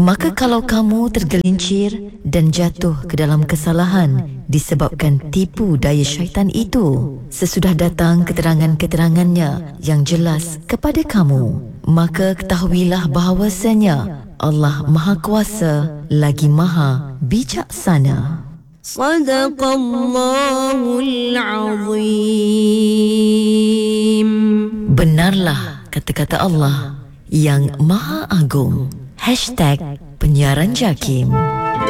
Maka kalau kamu tergelincir dan jatuh ke dalam kesalahan disebabkan tipu daya syaitan itu, sesudah datang keterangan-keterangannya yang jelas kepada kamu, maka ketahuilah bahawasanya Allah Maha Kuasa lagi Maha Bijaksana. Sadaqallahul Azim. Benarlah kata-kata Allah yang Maha Agung. #penyiaran JAKIM.